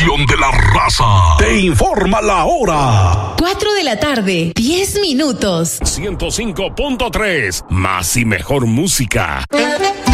estación de la raza. Te informa la hora. 4 de la tarde, 10 minutos. 105.3, más y mejor música.